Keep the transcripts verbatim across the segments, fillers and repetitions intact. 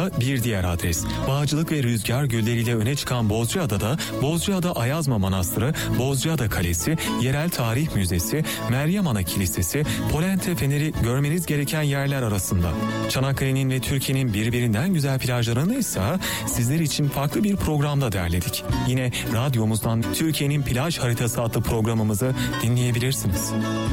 Bozcaada bir diğer adres. Bağcılık ve rüzgar gölleriyle öne çıkan Bozcaada'da Bozcaada Ayazma Manastırı, Bozcaada Kalesi, Yerel Tarih Müzesi, Meryem Ana Kilisesi, Polente Feneri görmeniz gereken yerler arasında. Çanakkale'nin ve Türkiye'nin birbirinden güzel plajlarını ise sizler için farklı bir programda derledik. Yine radyomuzdan Türkiye'nin Plaj Haritası adlı programımızı dinleyebilirsiniz.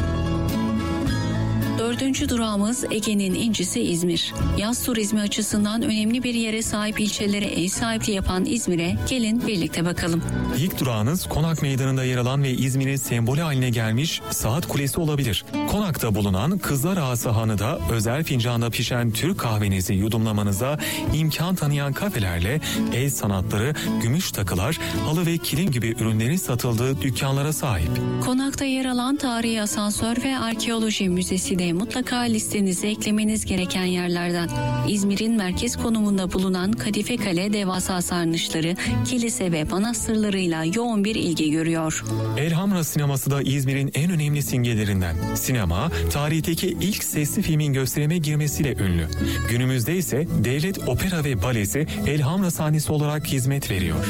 Dördüncü durağımız Ege'nin incisi İzmir. Yaz turizmi açısından önemli bir yere sahip ilçelere ev sahipliği yapan İzmir'e gelin birlikte bakalım. İlk durağınız Konak Meydanı'nda yer alan ve İzmir'in sembolü haline gelmiş Saat Kulesi olabilir. Konak'ta bulunan Kızlar Ağası Hanı'da özel fincanda pişen Türk kahvenizi yudumlamanıza imkan tanıyan kafelerle el sanatları, gümüş takılar, halı ve kilim gibi ürünlerin satıldığı dükkanlara sahip. Konak'ta yer alan Tarihi Asansör ve Arkeoloji Müzesi de mutlaka listenize eklemeniz gereken yerlerden. İzmir'in merkez konumunda bulunan Kadife Kale devasa sarnıçları, kilise ve manastırlarıyla yoğun bir ilgi görüyor. Elhamra Sineması da İzmir'in en önemli simgelerinden. Sinema, tarihteki ilk sesli filmin gösterime girmesiyle ünlü. Günümüzde ise Devlet Opera ve Balesi Elhamra sahnesi olarak hizmet veriyor.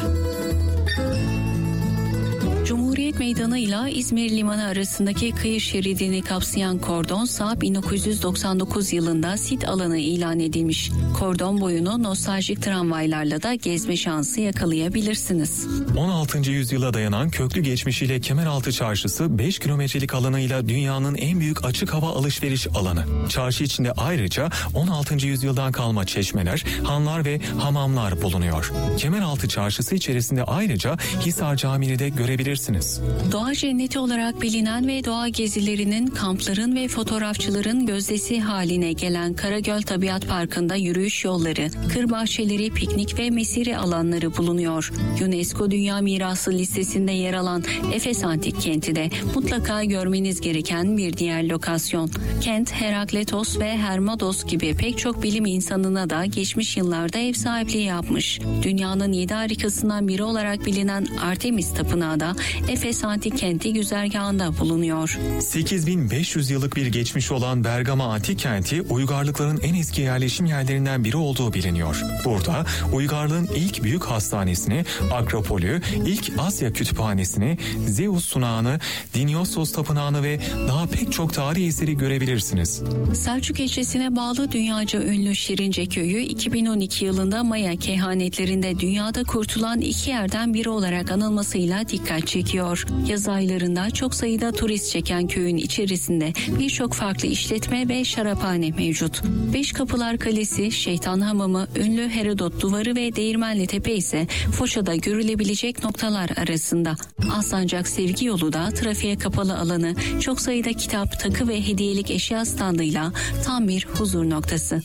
Cumhuriyet Meydanı ile İzmir Limanı arasındaki kıyı şeridini kapsayan kordonsa bin dokuz yüz doksan dokuz yılında sit alanı ilan edilmiş. Kordon boyunu nostaljik tramvaylarla da gezme şansı yakalayabilirsiniz. on altıncı yüzyıla dayanan köklü geçmişiyle Kemeraltı Çarşısı beş kilometrelik alanıyla dünyanın en büyük açık hava alışveriş alanı. Çarşı içinde ayrıca on altıncı yüzyıldan kalma çeşmeler, hanlar ve hamamlar bulunuyor. Kemeraltı Çarşısı içerisinde ayrıca Hisar Camii'ni de görebilirsiniz. Doğa cenneti olarak bilinen ve doğa gezilerinin, kampların ve fotoğrafçıların gözdesi haline gelen Karagöl Tabiat Parkı'nda yürüyüş yolları, kır bahçeleri, piknik ve mesire alanları bulunuyor. UNESCO Dünya Mirası listesinde yer alan Efes Antik Kenti de mutlaka görmeniz gereken bir diğer lokasyon. Kent, Herakleitos ve Hermodos gibi pek çok bilim insanına da geçmiş yıllarda ev sahipliği yapmış. Dünyanın yedi harikasından biri olarak bilinen Artemis Tapınağı da Efes Antik Kenti güzergahında bulunuyor. sekiz bin beş yüz yıllık bir geçmiş olan Bergama Antik Kenti, uygarlıkların en eski yerleşim yerlerinden biri olduğu biliniyor. Burada uygarlığın ilk büyük hastanesini, Akropolü, ilk Asya Kütüphanesi'ni, Zeus Sunağı'nı, Dionysos Tapınağı'nı ve daha pek çok tarihi eseri görebilirsiniz. Selçuk ilçesine bağlı dünyaca ünlü Şirince Köyü iki bin on iki yılında Maya kehanetlerinde dünyada kurtulan iki yerden biri olarak anılmasıyla dikkat çekiyor. Yaz aylarında çok sayıda turist çeken köyün içerisinde birçok farklı işletme ve şaraphane mevcut. Beş Kapılar Kalesi, Şeytan Hamamı, ünlü Herodot Duvarı ve Değirmenli Tepe ise Foça'da görülebilecek noktalar arasında. Alsancak Sevgi Yolu da trafiğe kapalı alanı, çok sayıda kitap, takı ve hediyelik eşya standıyla tam bir huzur noktası.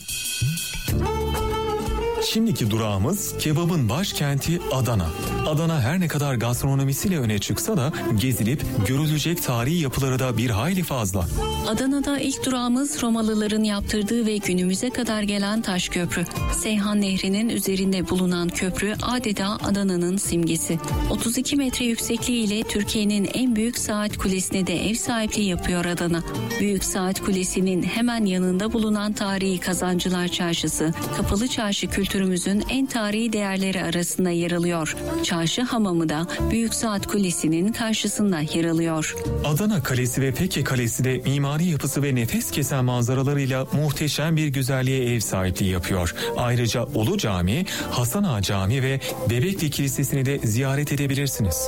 Şimdiki durağımız kebabın başkenti Adana. Adana her ne kadar gastronomisiyle öne çıksa da gezilip görülecek tarihi yapıları da bir hayli fazla. Adana'da ilk durağımız Romalıların yaptırdığı ve günümüze kadar gelen taş köprü. Seyhan Nehri'nin üzerinde bulunan köprü adeta Adana'nın simgesi. otuz iki metre yüksekliğiyle Türkiye'nin en büyük saat kulesine de ev sahipliği yapıyor Adana. Büyük Saat Kulesi'nin hemen yanında bulunan tarihi Kazancılar Çarşısı, Kapalı Çarşı kültürümüzün en tarihi değerleri arasında yer alıyor. Çarşı Hamamı da Büyük Saat Kulesi'nin karşısında yer alıyor. Adana Kalesi ve Fekke Kalesi de mimari yapısı ve nefes kesen manzaralarıyla muhteşem bir güzelliğe ev sahipliği yapıyor. Ayrıca Ulu Cami, Hasan Ağa Camii ve Bebekli Kilisesi'ni de ziyaret edebilirsiniz.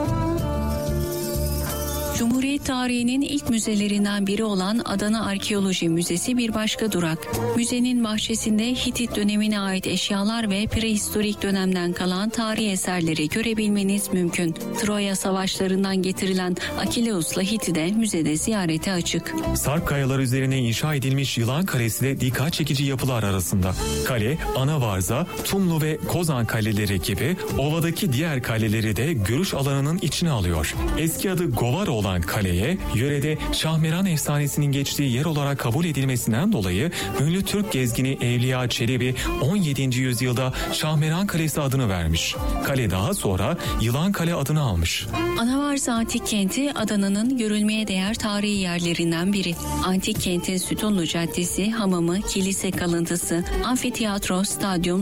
Cumhuriyet tarihinin ilk müzelerinden biri olan Adana Arkeoloji Müzesi bir başka durak. Müzenin bahçesinde Hitit dönemine ait eşyalar ve prehistorik dönemden kalan tarihi eserleri görebilmeniz mümkün. Troya savaşlarından getirilen Akileus'la Hit'i de müzede ziyarete açık. Sarp kayalar üzerine inşa edilmiş Yılan Kalesi de dikkat çekici yapılar arasında. Kale, Anavarza, Tumlu ve Kozan kaleleri gibi ovadaki diğer kaleleri de görüş alanının içine alıyor. Eski adı Govara olan kaleye, yörede Şahmeran efsanesinin geçtiği yer olarak kabul edilmesinden dolayı ünlü Türk gezgini Evliya Çelebi on yedinci yüzyılda Şahmeran Kalesi adını vermiş. Kale daha sonra Yılan Kale adını almış. Anavarza Antik Kenti Adana'nın görülmeye değer tarihi yerlerinden biri. Antik kentin Sütunlu Caddesi, hamamı, kilise kalıntısı, amfiteyatro, stadyum,